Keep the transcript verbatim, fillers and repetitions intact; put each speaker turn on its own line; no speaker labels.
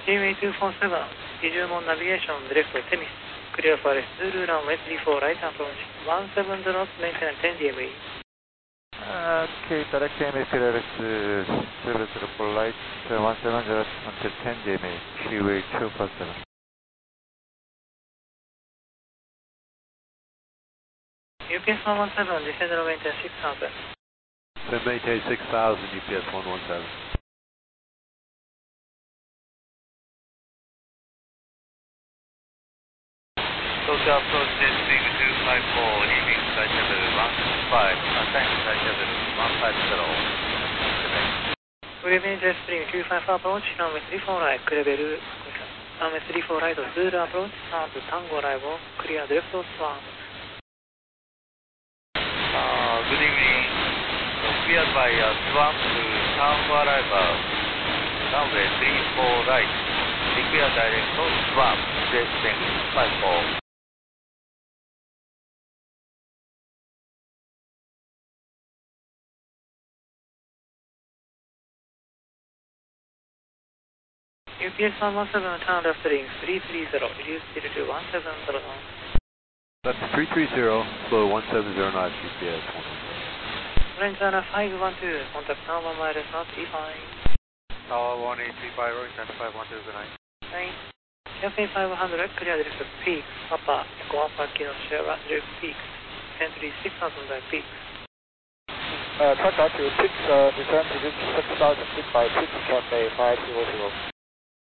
Seaway two four seven, Dijumon Navigation, direct to Temis. Clear for Zulu runway three four right approach. one seven knots, maintenance ten D M E.
Okay, direct T M A clear zero zero four right, one seven zero until ten D M A, Seaway two four seven.
U P S one one seven, descend and maintain six thousand.
Then maintain six thousand, U P S one one seven.
Tokyo approach jet stream two five four, leaving flight level one six five, assign flight level one five zero.
Remain jet stream two five four approach, runway three four right, clear level, runway three four right, Zulu approach, sound Tango arrival, clear direct to Swan.
Uh, good evening. So cleared by uh, Swan to Tango arrival, runway three four right, declare direct to Swan, jet stream five four.
U P S one one seven, turn left link three three zero, reduce speed to one seven zero knots.
Left three three zero, slow one seven zero knots, U P S one one seven.
Range runner five one two, contact Tower minus not three five.
Tower one eight three five, Roy, Center five one two, good night.
nine. Cafe five hundred, clear direct to Peak, Papa, Echo Alpha Kilo Sierra, direct Peak, entry six thousand by Peak.
Uh, contact to six, uh, descend to six thousand feet by six, Cafe five zero zero.